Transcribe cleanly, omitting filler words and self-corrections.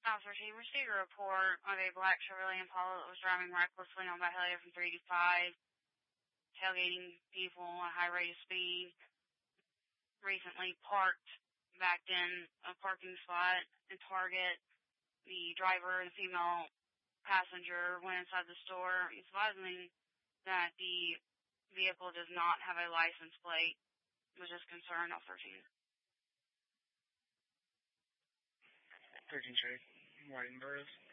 Officer Team received a report of a black Chevrolet Impala that was driving recklessly on Byhalia from 385, tailgating people at a high rate of speed. Recently parked, backed in a parking spot in Target. The driver and female passenger went inside the store, advising that the vehicle does not have a license plate, which is concern of 13. 13 trade, Whiting Burroughs.